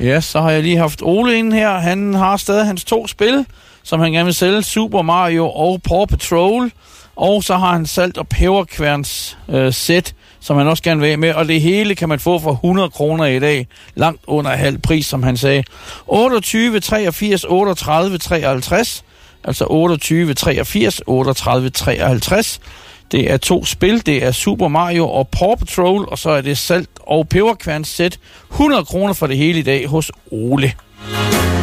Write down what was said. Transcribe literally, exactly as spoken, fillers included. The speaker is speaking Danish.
Ja, så har jeg lige haft Ole inde her. Han har stadig hans to spil, som han gerne vil sælge. Super Mario og Paw Patrol. Og så har han salt- og peberkværns øh, sæt, som han også gerne vil have med. Og det hele kan man få for hundrede kroner i dag. Langt under halv pris, som han sagde. otteogtyve treogfirs otteogtredive treoghalvtreds. Altså otteogtyve treogfirs otteogtredive treoghalvtreds. Det er to spil. Det er Super Mario og Paw Patrol. Og så er det salt- og peberkværns sæt. hundrede kroner for det hele i dag hos Ole.